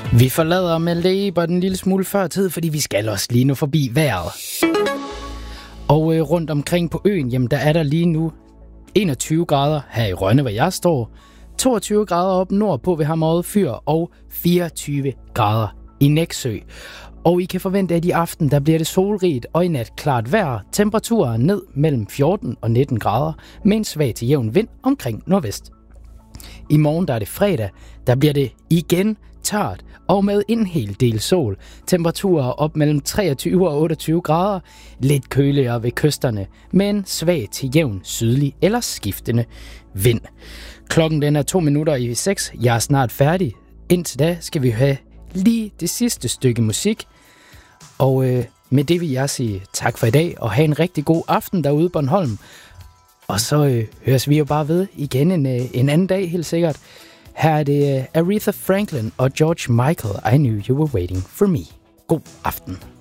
Vi forlader Maldives en lille smule før tid, fordi vi skal også lige nu forbi vejret. Og rundt omkring på øen, jamen der er der lige nu 21 grader her i Rønne, hvor jeg står. 22 grader op nordpå ved Hammerød Fyr og 24 grader i Nexø. Og I kan forvente, at i aften der bliver det solrigt og i nat klart vejr. Temperaturer ned mellem 14 og 19 grader med en svag til jævn vind omkring nordvest. I morgen der er det fredag, der bliver det igen tørt og med en hel del sol. Temperaturer op mellem 23 og 28 grader. Lidt køligere ved kysterne, men svag til jævn sydlig eller skiftende vind. Klokken den er 6:02. Jeg er snart færdig. Indtil da skal vi have lige det sidste stykke musik. Og med det vil jeg sige tak for i dag, og have en rigtig god aften derude på Bornholm. Og så høres vi jo bare ved igen en anden dag, helt sikkert. Her er det Aretha Franklin og George Michael, I Knew You Were Waiting For Me. God aften.